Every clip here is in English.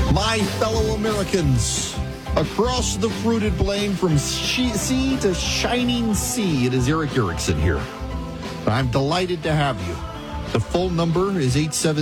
My fellow Americans, across the fruited plain from sea to shining sea, it is Eric Erickson here. I'm delighted to have you. The phone number is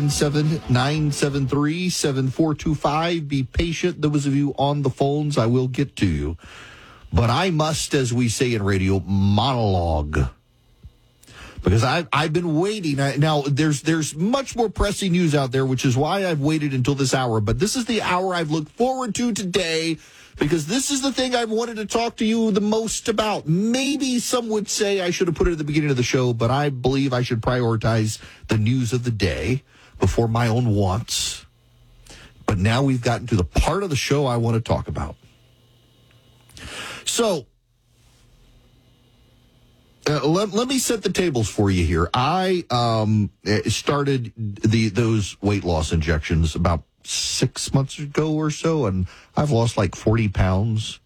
877-973-7425. Be patient, those of you on the phones, I will get to you. But I must, as we say in radio, monologue. Because I've been waiting. Now, there's much more pressing news out there, which is why I've waited until this hour. But this is the hour I've looked forward to today, because this is the thing I've wanted to talk to you the most about. Maybe some would say I should have put it at the beginning of the show, but I believe I should prioritize the news of the day before my own wants. But now we've gotten to the part of the show I want to talk about. So, let me set the tables for you here. I started those weight loss injections about 6 months ago or so, and I've lost like 40 pounds.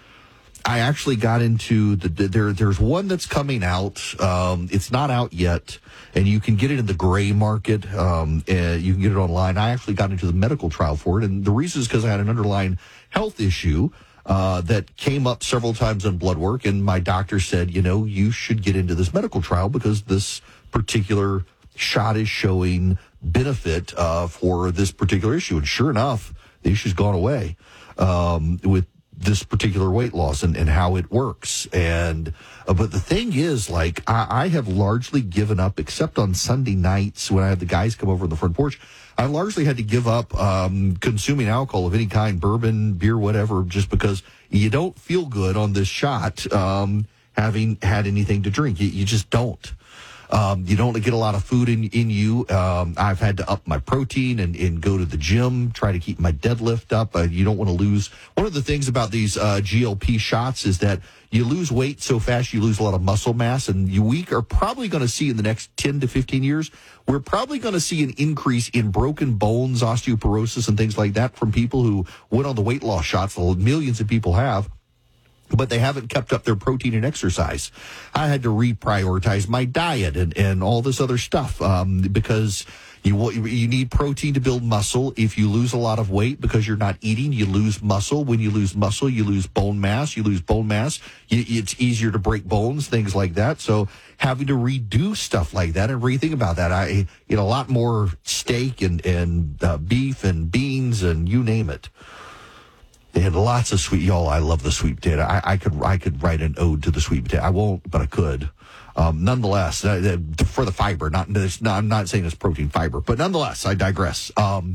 I actually got into there's one that's coming out. It's not out yet, and you can get it in the gray market. You can get it online. I actually got into the medical trial for it, and the reason is because I had an underlying health issue that came up several times in blood work, and my doctor said, you should get into this medical trial because this particular shot is showing benefit for this particular issue. And sure enough, the issue's gone away with this particular weight loss and how it works. And but the thing is, like, I have largely given up, except on Sunday nights when I had the guys come over on the front porch. I largely had to give up consuming alcohol of any kind, bourbon, beer, whatever, just because you don't feel good on this shot having had anything to drink. You just don't. You don't get a lot of food in you. I've had to up my protein and go to the gym, try to keep my deadlift up. You don't want to lose. One of the things about these GLP shots is that you lose weight so fast, you lose a lot of muscle mass. And we are probably going to see in the next 10 to 15 years, we're probably going to see an increase in broken bones, osteoporosis, and things like that from people who went on the weight loss shots. Millions of people have. But they haven't kept up their protein and exercise. I had to reprioritize my diet and all this other stuff because you need protein to build muscle. If you lose a lot of weight because you're not eating, you lose muscle. When you lose muscle, you lose bone mass. You lose bone mass, it's easier to break bones, things like that. So having to redo stuff like that and rethink about that. I eat a lot more steak and beef and beans and you name it. They had lots of sweet, y'all. I love the sweet potato. I could write an ode to the sweet potato. I won't, but I could. Nonetheless, for the fiber, I'm not saying it's protein, fiber, but nonetheless, I digress.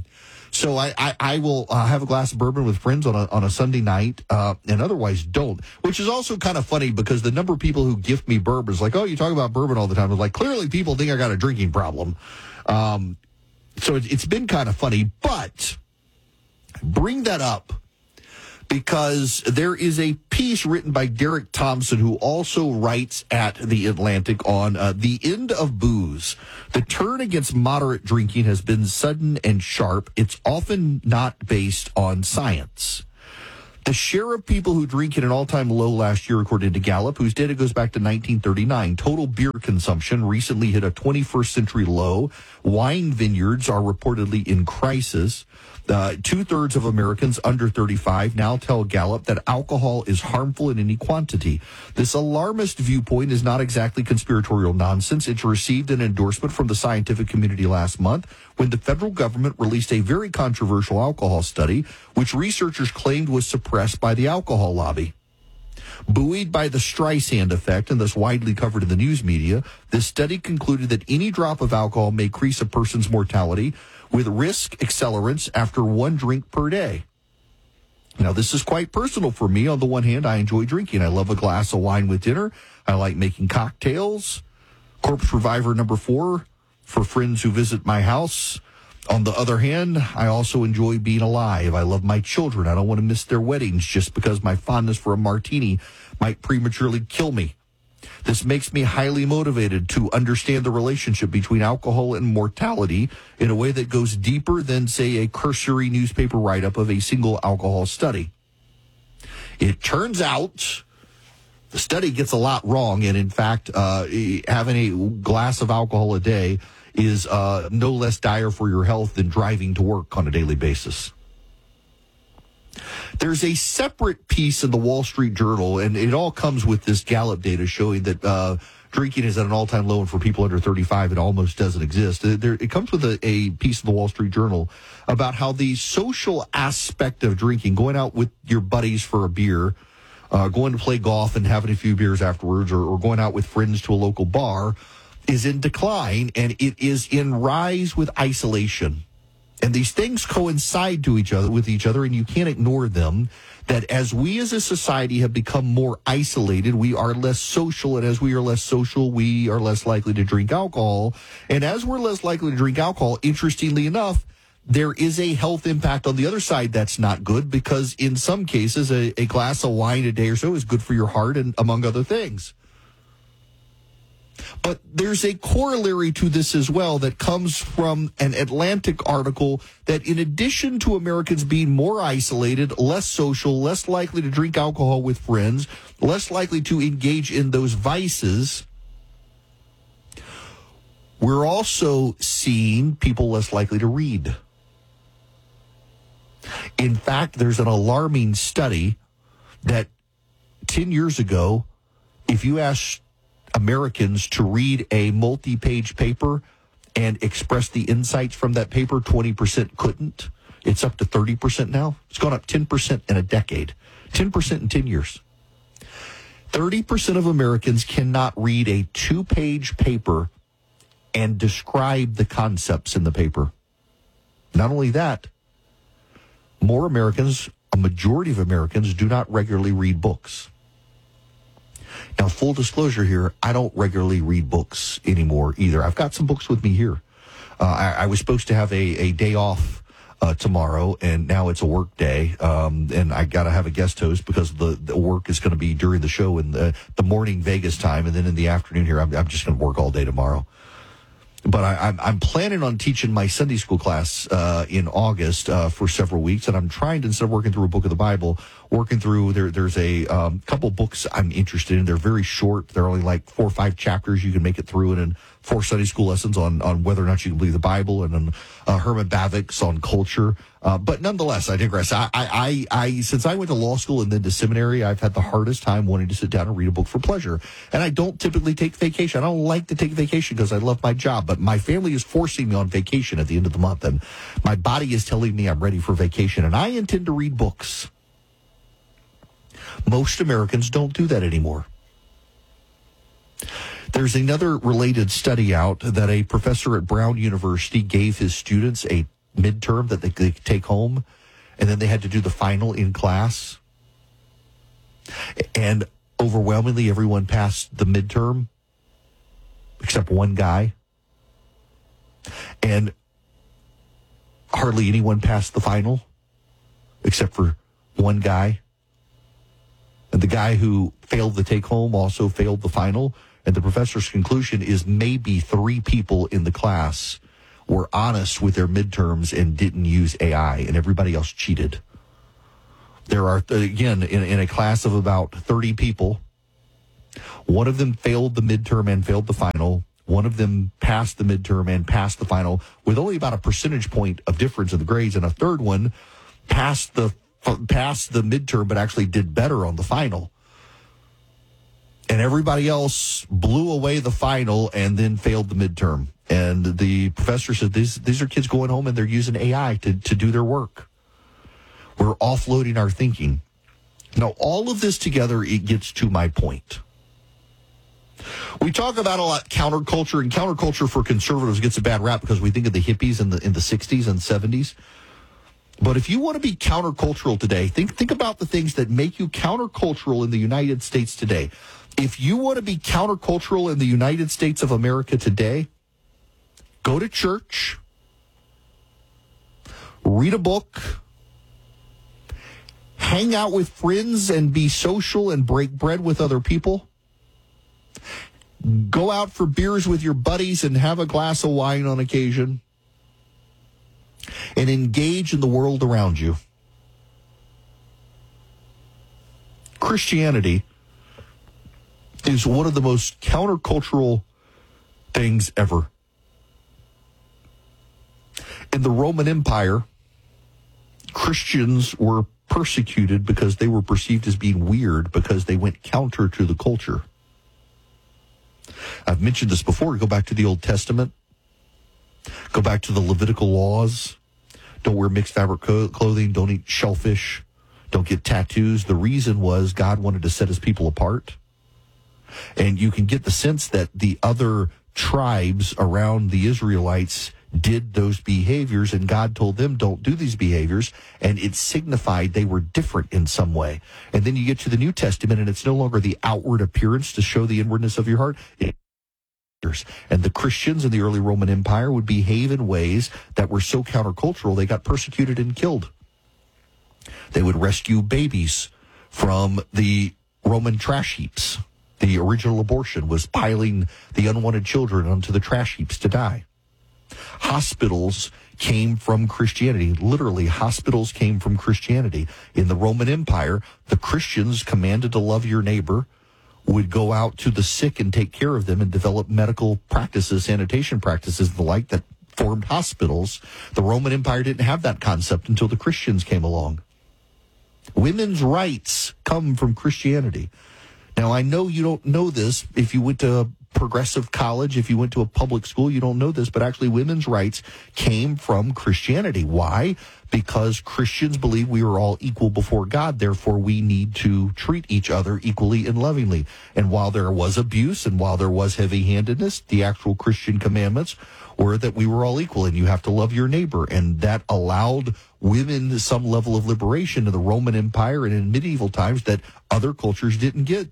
So I will have a glass of bourbon with friends on a Sunday night, and otherwise don't. Which is also kind of funny because the number of people who gift me bourbon is like, oh, you talk about bourbon all the time. It's like, clearly people think I got a drinking problem. So it's been kind of funny, but bring that up because there is a piece written by Derek Thompson, who also writes at The Atlantic on the end of booze. The turn against moderate drinking has been sudden and sharp. It's often not based on science. The share of people who drink at an all-time low last year, according to Gallup, whose data goes back to 1939. Total beer consumption recently hit a 21st century low. Wine vineyards are reportedly in crisis. 2/3 of Americans under 35 now tell Gallup that alcohol is harmful in any quantity. This alarmist viewpoint is not exactly conspiratorial nonsense. It received an endorsement from the scientific community last month when the federal government released a very controversial alcohol study, which researchers claimed was suppressed by the alcohol lobby. Buoyed by the Streisand effect and thus widely covered in the news media, this study concluded that any drop of alcohol may increase a person's mortality with risk accelerants after one drink per day. Now, this is quite personal for me. On the one hand, I enjoy drinking. I love a glass of wine with dinner. I like making cocktails. Corpse Reviver number 4 for friends who visit my house. On the other hand, I also enjoy being alive. I love my children. I don't want to miss their weddings just because my fondness for a martini might prematurely kill me. This makes me highly motivated to understand the relationship between alcohol and mortality in a way that goes deeper than, say, a cursory newspaper write-up of a single alcohol study. It turns out the study gets a lot wrong, and in fact, having a glass of alcohol a day is no less dire for your health than driving to work on a daily basis. There's a separate piece in the Wall Street Journal, and it all comes with this Gallup data showing that drinking is at an all-time low, and for people under 35, it almost doesn't exist. It comes with a piece of the Wall Street Journal about how the social aspect of drinking, going out with your buddies for a beer, going to play golf and having a few beers afterwards, or going out with friends to a local bar, is in decline, and it is in rise with isolation. And these things coincide with each other, and you can't ignore them. That as we as a society have become more isolated, we are less social, and as we are less social, we are less likely to drink alcohol. And as we're less likely to drink alcohol, interestingly enough, there is a health impact on the other side that's not good, because in some cases, a glass of wine a day or so is good for your heart, and among other things. But there's a corollary to this as well that comes from an Atlantic article that in addition to Americans being more isolated, less social, less likely to drink alcohol with friends, less likely to engage in those vices, we're also seeing people less likely to read. In fact, there's an alarming study that 10 years ago, if you asked Americans to read a multi-page paper and express the insights from that paper, 20% couldn't. It's up to 30% now. It's gone up 10% in a decade, 10% in 10 years. 30% of Americans cannot read a 2-page paper and describe the concepts in the paper. Not only that, more Americans, a majority of Americans, do not regularly read books. Now, full disclosure here, I don't regularly read books anymore either. I've got some books with me here. I was supposed to have a day off tomorrow, and now it's a work day, and I got to have a guest host because the work is going to be during the show in the morning Vegas time, and then in the afternoon here, I'm just going to work all day tomorrow. But I'm planning on teaching my Sunday school class in August for several weeks, and I'm trying to, instead of working through a book of the Bible, working through, there's a couple books I'm interested in. They're very short. They're only like 4 or 5 chapters. You can make it through, and in 4 Sunday school lessons on whether or not you can believe the Bible, and on Herman Bavinck's on culture. But nonetheless, I digress. I since I went to law school and then to seminary, I've had the hardest time wanting to sit down and read a book for pleasure. And I don't typically take vacation. I don't like to take vacation because I love my job, but my family is forcing me on vacation at the end of the month, and my body is telling me I'm ready for vacation, and I intend to read books. Most Americans don't do that anymore. There's another related study out that a professor at Brown University gave his students a midterm that they could take home, and then they had to do the final in class. And overwhelmingly, everyone passed the midterm, except one guy. And hardly anyone passed the final, except for one guy. And the guy who failed the take-home also failed the final. And the professor's conclusion is maybe 3 people in the class were honest with their midterms and didn't use AI, and everybody else cheated. There are, again, in a class of about 30 people, one of them failed the midterm and failed the final. One of them passed the midterm and passed the final with only about a percentage point of difference in the grades, and a third one passed the midterm but actually did better on the final. And everybody else blew away the final and then failed the midterm. And the professor said, these are kids going home and they're using AI to do their work. We're offloading our thinking. Now, all of this together, it gets to my point. We talk about a lot counterculture, and counterculture for conservatives gets a bad rap because we think of the hippies in the 60s and 70s. But if you want to be countercultural today, think about the things that make you countercultural in the United States today. If you want to be countercultural in the United States of America today, go to church, read a book, hang out with friends and be social and break bread with other people, go out for beers with your buddies and have a glass of wine on occasion, and engage in the world around you. Christianity is one of the most countercultural things ever. In the Roman Empire, Christians were persecuted because they were perceived as being weird because they went counter to the culture. I've mentioned this before. Go back to the Old Testament. Go back to the Levitical laws. Don't wear mixed fabric clothing. Don't eat shellfish. Don't get tattoos. The reason was God wanted to set his people apart. And you can get the sense that the other tribes around the Israelites did those behaviors, and God told them, don't do these behaviors, and it signified they were different in some way. And then you get to the New Testament, and it's no longer the outward appearance to show the inwardness of your heart. And the Christians in the early Roman Empire would behave in ways that were so countercultural, they got persecuted and killed. They would rescue babies from the Roman trash heaps. The original abortion was piling the unwanted children onto the trash heaps to die. Hospitals came from Christianity. Literally, hospitals came from Christianity. In the Roman Empire, the Christians commanded to love your neighbor, would go out to the sick and take care of them and develop medical practices, sanitation practices, and the like that formed hospitals. The Roman Empire didn't have that concept until the Christians came along. Women's rights come from Christianity. Now, I know you don't know this. If you went to a progressive college, if you went to a public school, you don't know this, but actually women's rights came from Christianity. Why? Because Christians believe we are all equal before God. Therefore, we need to treat each other equally and lovingly. And while there was abuse and while there was heavy-handedness, the actual Christian commandments were that we were all equal and you have to love your neighbor. And that allowed women some level of liberation in the Roman Empire and in medieval times that other cultures didn't get.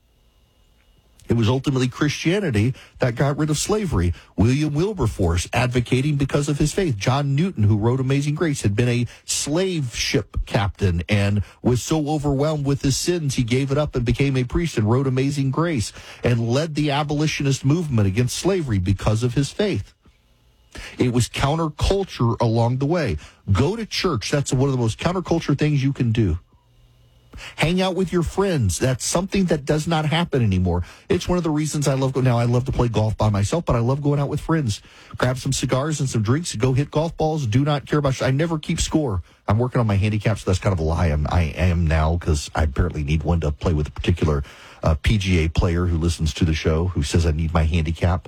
It was ultimately Christianity that got rid of slavery. William Wilberforce advocating because of his faith. John Newton, who wrote Amazing Grace, had been a slave ship captain and was so overwhelmed with his sins, he gave it up and became a priest and wrote Amazing Grace and led the abolitionist movement against slavery because of his faith. It was counterculture along the way. Go to church. That's one of the most counterculture things you can do. Hang out with your friends. That's something that does not happen anymore. It's one of the reasons I love now. I love to play golf by myself, but I love going out with friends. Grab some cigars and some drinks, go hit golf balls. Do not care about. I never keep score. I'm working on my handicap, so that's kind of a lie. I am now because I apparently need one to play with a particular PGA player who listens to the show who says I need my handicap.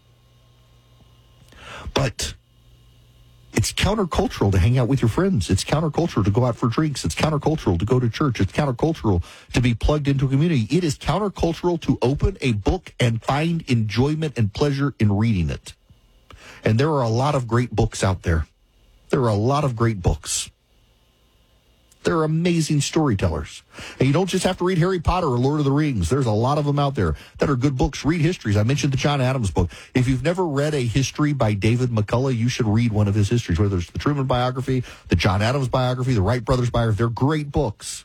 But it's countercultural to hang out with your friends. It's countercultural to go out for drinks. It's countercultural to go to church. It's countercultural to be plugged into a community. It is countercultural to open a book and find enjoyment and pleasure in reading it. And there are a lot of great books out there. There are a lot of great books. They're amazing storytellers. And you don't just have to read Harry Potter or Lord of the Rings. There's a lot of them out there that are good books. Read histories. I mentioned the John Adams book. If you've never read a history by David McCullough, you should read one of his histories, whether it's the Truman biography, the John Adams biography, the Wright brothers biography. They're great books.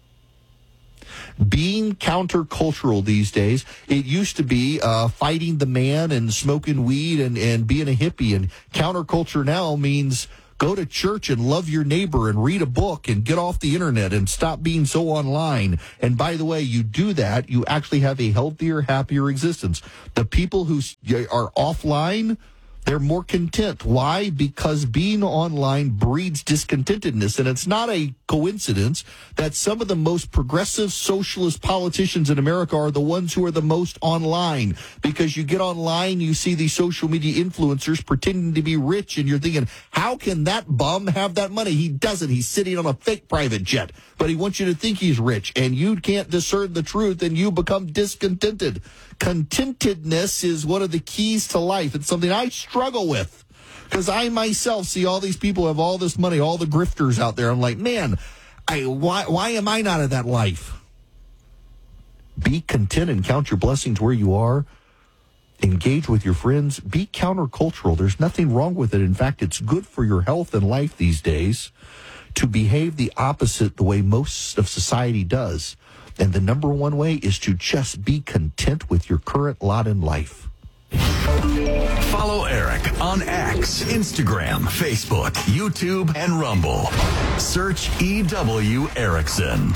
Being countercultural these days, it used to be fighting the man and smoking weed and being a hippie. And counterculture now means go to church and love your neighbor and read a book and get off the internet and stop being so online. And by the way, you do that, you actually have a healthier, happier existence. The people who are offline, they're more content. Why? Because being online breeds discontentedness. And it's not a coincidence that some of the most progressive socialist politicians in America are the ones who are the most online. Because you get online, you see these social media influencers pretending to be rich, and you're thinking, how can that bum have that money? He doesn't. He's sitting on a fake private jet. But he wants you to think he's rich, and you can't discern the truth, and you become discontented. Contentedness is one of the keys to life. It's something I struggle with because I myself see all these people have all this money, all the grifters out there. I'm like, man, why am I not in that life? Be content and count your blessings where you are. Engage with your friends. Be countercultural. There's nothing wrong with it. In fact, it's good for your health and life these days to behave the opposite the way most of society does. And the number one way is to just be content with your current lot in life. Follow Eric on X, Instagram, Facebook, YouTube, and Rumble. Search E.W. Erickson.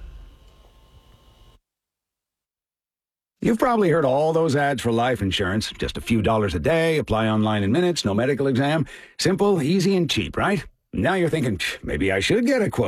You've probably heard all those ads for life insurance. Just a few dollars a day, apply online in minutes, no medical exam. Simple, easy, and cheap, right? Now you're thinking, maybe I should get a quote.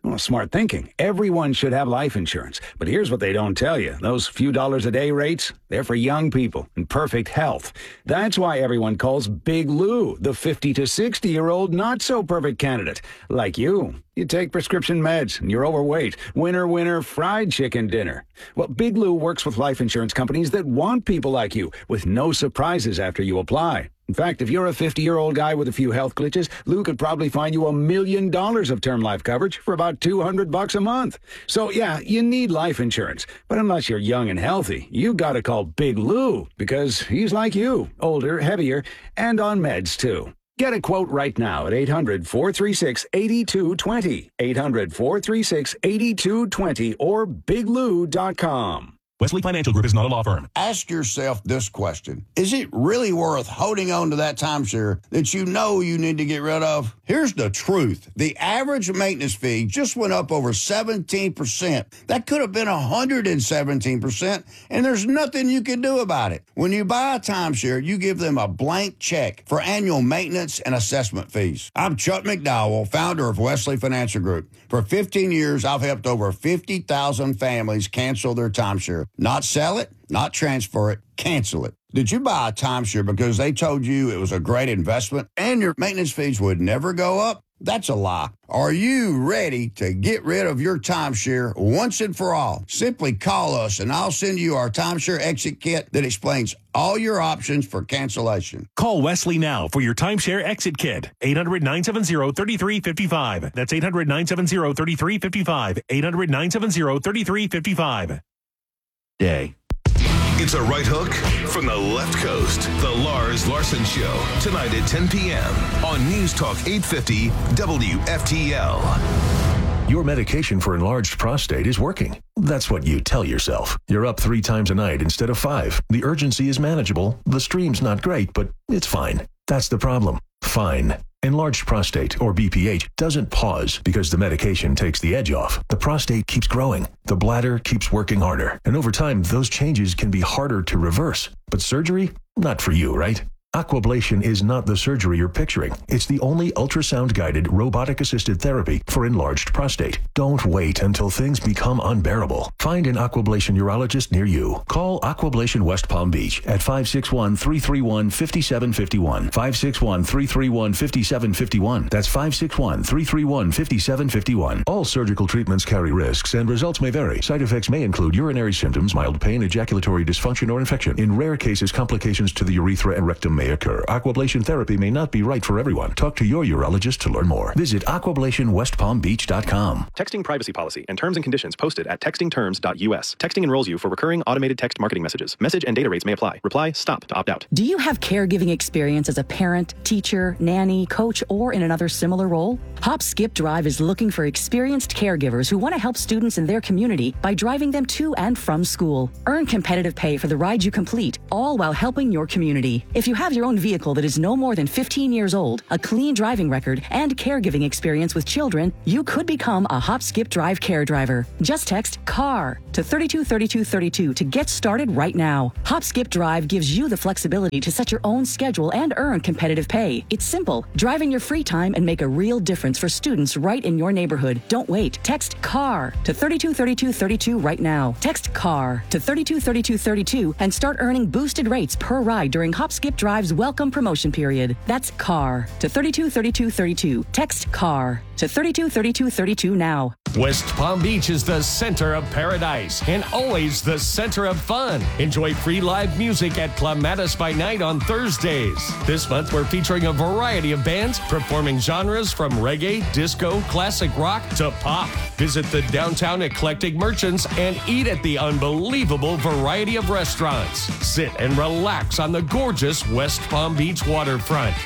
Well, smart thinking. Everyone should have life insurance. But here's what they don't tell you. Those few dollars a day rates, they're for young people in perfect health. That's why everyone calls Big Lou the 50 to 60-year-old not-so-perfect candidate. Like you. You take prescription meds, and you're overweight. Winner, winner, fried chicken dinner. Well, Big Lou works with life insurance companies that want people like you, with no surprises after you apply. In fact, if you're a 50-year-old guy with a few health glitches, Lou could probably find you $1 million of term life coverage for about $200 a month. So, yeah, you need life insurance. But unless you're young and healthy, you gotta call Big Lou, because he's like you, older, heavier, and on meds, too. Get a quote right now at 800-436-8220, 800-436-8220, or biglou.com. Wesley Financial Group is not a law firm. Ask yourself this question. Is it really worth holding on to that timeshare that you know you need to get rid of? Here's the truth. The average maintenance fee just went up over 17%. That could have been 117%, and there's nothing you can do about it. When you buy a timeshare, you give them a blank check for annual maintenance and assessment fees. I'm Chuck McDowell, founder of Wesley Financial Group. For 15 years, I've helped over 50,000 families cancel their timeshare. Not sell it, not transfer it, cancel it. Did you buy a timeshare because they told you it was a great investment and your maintenance fees would never go up? That's a lie. Are you ready to get rid of your timeshare once and for all? Simply call us and I'll send you our timeshare exit kit that explains all your options for cancellation. Call Wesley now for your timeshare exit kit. 800-970-3355. That's 800-970-3355. 800-970-3355. Day. It's a right hook from the left coast. The Lars Larson Show, tonight at 10 p.m. on News Talk 850 WFTL. Your medication for enlarged prostate is working. That's what you tell yourself. You're up 3 times a night instead of 5. The urgency is manageable. The stream's not great, but it's fine. That's the problem. Fine. Enlarged prostate, or BPH, doesn't pause because the medication takes the edge off. The prostate keeps growing. The bladder keeps working harder. And over time, those changes can be harder to reverse. But surgery? Not for you, right? Aquablation is not the surgery you're picturing. It's the only ultrasound-guided, robotic-assisted therapy for enlarged prostate. Don't wait until things become unbearable. Find an Aquablation urologist near you. Call Aquablation West Palm Beach at 561-331-5751. 561-331-5751. That's 561-331-5751. All surgical treatments carry risks, and results may vary. Side effects may include urinary symptoms, mild pain, ejaculatory dysfunction, or infection. In rare cases, complications to the urethra and rectum may occur. Aquablation therapy may not be right for everyone. Talk to your urologist to learn more. Visit aquablationwestpalmbeach.com. Texting privacy policy and terms and conditions posted at textingterms.us. Texting enrolls you for recurring automated text marketing messages. Message and data rates may apply. Reply STOP to opt out. Do you have caregiving experience as a parent, teacher, nanny, coach, or in another similar role? Hop Skip Drive is looking for experienced caregivers who want to help students in their community by driving them to and from school. Earn competitive pay for the ride you complete, all while helping your community. If you have your own vehicle that is no more than 15 years old, a clean driving record, and caregiving experience with children, you could become a Hop Skip Drive care driver. Just text CAR to 323232 to get started right now. Hop Skip Drive gives you the flexibility to set your own schedule and earn competitive pay. It's simple. Drive in your free time and make a real difference for students right in your neighborhood. Don't wait. Text CAR to 323232 right now. Text CAR to 323232 and start earning boosted rates per ride during Hop Skip Drive's welcome promotion period. That's CAR to 323232. Text CAR to 323232 now. West Palm Beach is the center of paradise and always the center of fun. Enjoy free live music at Clematis by Night on Thursdays. This month, we're featuring a variety of bands performing genres from reggae, disco, classic rock to pop. Visit the downtown eclectic merchants and eat at the unbelievable variety of restaurants. Sit and relax on the gorgeous West Palm Beach waterfront.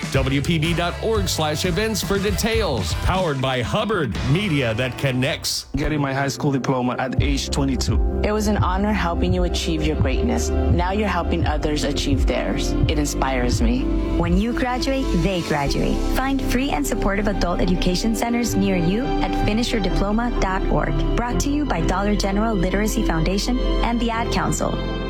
WPB.org/events for details. Powered by Hubbard, media that connects. Getting my high school diploma at age 22. It was an honor helping you achieve your greatness. Now you're helping others achieve theirs. It inspires me. When you graduate, they graduate. Find free and supportive adult education centers near you at finishyourdiploma.org. Brought to you by Dollar General Literacy Foundation and the Ad Council.